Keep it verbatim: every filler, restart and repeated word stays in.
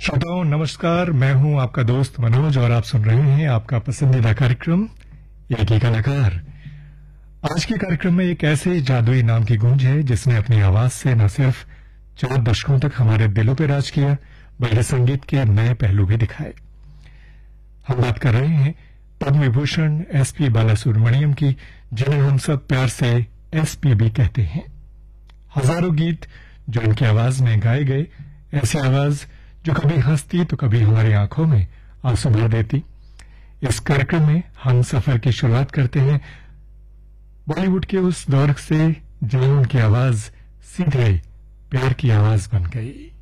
श्रोताओं नमस्कार, मैं हूं आपका दोस्त मनोज और आप सुन रहे हैं आपका पसंदीदा कार्यक्रम एक ही कलाकार। आज के कार्यक्रम में एक ऐसे जादुई नाम की गूंज है जिसने अपनी आवाज से न सिर्फ चार दशकों तक हमारे दिलों पर राज किया बल्कि संगीत के नए पहलू भी दिखाए। हम बात कर रहे हैं पद्म विभूषण एस पी बालासुब्रमण्यम की, जिन्हें हम सब प्यार से एस पी बी कहते हैं। हजारों गीत जो इनकी आवाज में गाए गए, ऐसी आवाज जो कभी हंसती तो कभी हमारी आंखों में आंसू भर देती। इस कार्यक्रम में हम सफर की शुरुआत करते हैं बॉलीवुड के उस दौर से जहां उनकी आवाज सीधे प्यार की आवाज बन गई।